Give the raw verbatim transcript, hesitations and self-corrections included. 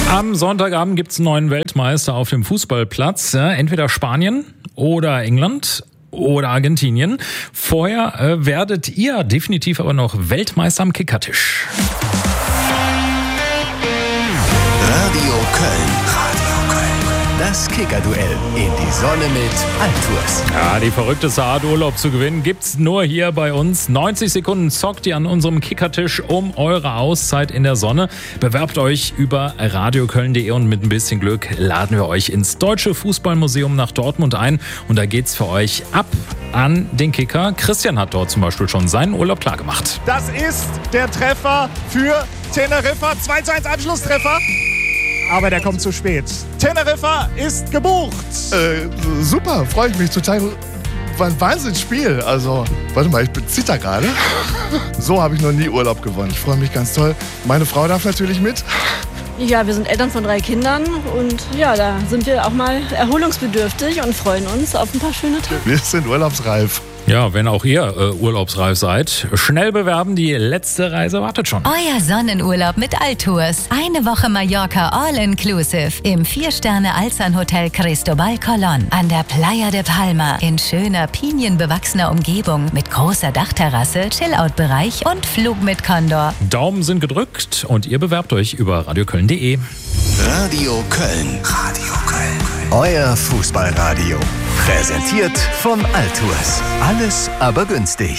Am Sonntagabend gibt es einen neuen Weltmeister auf dem Fußballplatz. Ja, entweder Spanien oder England oder Argentinien. Vorher äh, werdet ihr definitiv aber noch Weltmeister am Kickertisch. Radio Köln. Radio Köln. Das Kickerduell in die Sonne mit Altours. Ja, die verrückteste Art, Urlaub zu gewinnen, gibt's nur hier bei uns. neunzig Sekunden zockt ihr an unserem Kickertisch um eure Auszeit in der Sonne. Bewerbt euch über radioköln punkt de und mit ein bisschen Glück laden wir euch ins Deutsche Fußballmuseum nach Dortmund ein. Und da geht's für euch ab an den Kicker. Christian hat dort zum Beispiel schon seinen Urlaub klargemacht. Das ist der Treffer für Teneriffa. zwei zu eins Anschlusstreffer. Aber der kommt zu spät. Teneriffa ist gebucht. Äh, super, freue ich mich total. War ein Wahnsinnsspiel. Also, warte mal, ich bin zitter gerade. So habe ich noch nie Urlaub gewonnen. Ich freue mich ganz toll. Meine Frau darf natürlich mit. Ja, wir sind Eltern von drei Kindern und ja, da sind wir auch mal erholungsbedürftig und freuen uns auf ein paar schöne Tage. Wir sind urlaubsreif. Ja, wenn auch ihr äh, urlaubsreif seid, schnell bewerben, die letzte Reise wartet schon. Euer Sonnenurlaub mit Altours. Eine Woche Mallorca All-Inclusive im Vier-Sterne-Alzan-Hotel Cristobal Colón an der Playa de Palma in schöner, pinienbewachsener Umgebung mit großer Dachterrasse, Chillout-Bereich und Flug mit Condor. Daumen sind gedrückt und ihr bewerbt euch über radioköln punkt de. Radio Köln. Radio Köln. Euer Fußballradio. Präsentiert von Altours. Alles aber günstig.